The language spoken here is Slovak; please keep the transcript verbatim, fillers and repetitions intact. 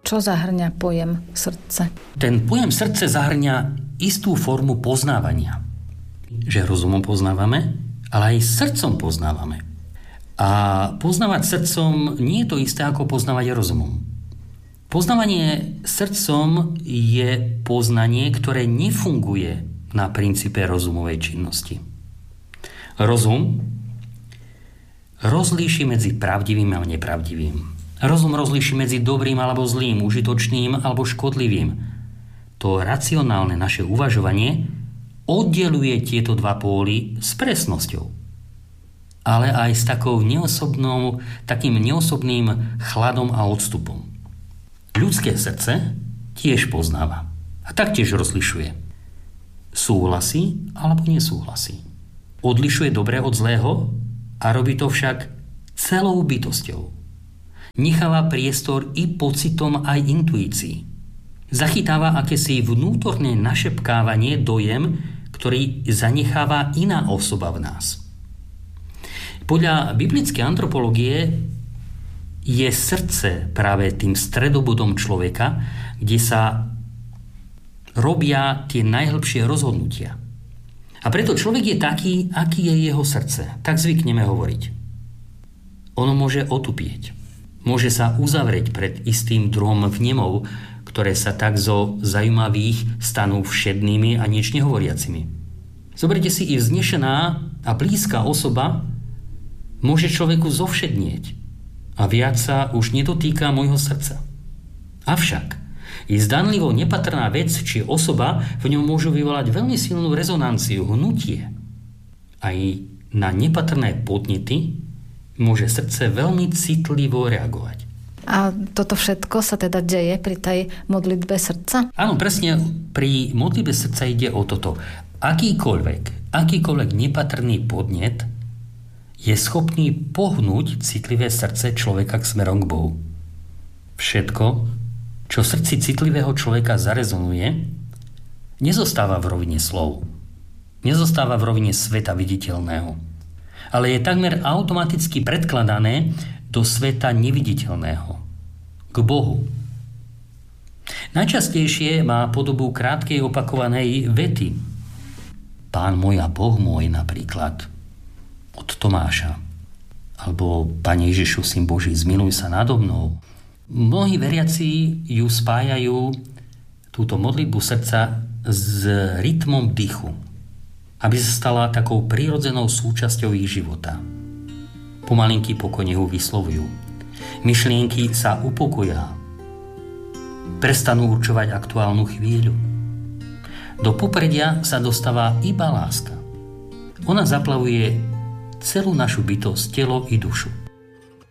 Čo zahrňa pojem srdce? Ten pojem srdce zahrňa istú formu poznávania. Že rozumom poznávame, ale aj srdcom poznávame. A poznávať srdcom nie je to isté ako poznávať rozumom. Poznávanie srdcom je poznanie, ktoré nefunguje na princípe rozumovej činnosti. Rozum rozlíši medzi pravdivým a nepravdivým. Rozum rozlíši medzi dobrým alebo zlým, užitočným alebo škodlivým. To racionálne naše uvažovanie oddeluje tieto dva póly s presnosťou, ale aj s takou neosobnou, takým neosobným chladom a odstupom. Ľudské srdce tiež poznáva a taktiež rozlišuje. Súhlasí alebo nesúhlasí. Odlišuje dobré od zlého a robí to však celou bytosťou. Necháva priestor i pocitom aj intuícii. Zachytáva akési vnútorné našepkávanie dojem, ktorý zanecháva iná osoba v nás. Podľa biblickej antropológie je srdce práve tým stredobodom človeka, kde sa robia tie najhlbšie rozhodnutia. A preto človek je taký, aký je jeho srdce. Tak zvykneme hovoriť. Ono môže otupieť. Môže sa uzavrieť pred istým druhom vnemov, ktoré sa tak zo zaujímavých stanú všednými a nič nehovoriacimi. Zoberte si, i vznešená a blízka osoba môže človeku zovšednieť a viac sa už nedotýka môjho srdca. Avšak i zdanlivo nepatrná vec či osoba v ňom môžu vyvolať veľmi silnú rezonanciu, hnutie. Aj na nepatrné podnety môže srdce veľmi citlivo reagovať. A toto všetko sa teda deje pri tej modlitbe srdca? Áno, presne pri modlitbe srdca ide o toto. Akýkoľvek, akýkoľvek nepatrný podnet je schopný pohnúť citlivé srdce človeka k smerom k Bohu. Všetko, čo v srdci citlivého človeka zarezonuje, nezostáva v rovine slov. Nezostáva v rovine sveta viditeľného. Ale je takmer automaticky predkladané do sveta neviditeľného. K Bohu. Najčastejšie má podobu krátkej opakovanej vety. Pán môj a Boh môj napríklad. Od Tomáša. Alebo Pane Ježišu, Syn Boží, zmiluj sa nado mnou. Mnohí veriaci ju spájajú, túto modlitbu srdca, s rytmom dychu, aby sa stala takou prírodzenou súčasťou ich života. Pomalinky pokojne ho vyslovujú. Myšlienky sa upokoja. Prestanú určovať aktuálnu chvíľu. Do popredia sa dostáva iba láska. Ona zaplavuje celú našu bytosť, telo i dušu.